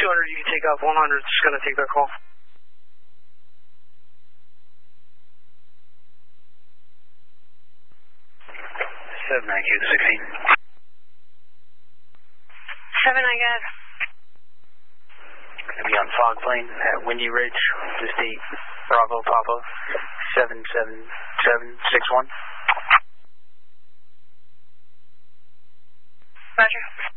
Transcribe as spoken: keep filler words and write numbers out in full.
two hundred, you can take off. one hundred is going to take that call. seven nine Q sixteen. seven nine, go ahead. Going to be on fog plane at Windy Ridge, just eight Bravo Papa, seven seven seven six one. Roger.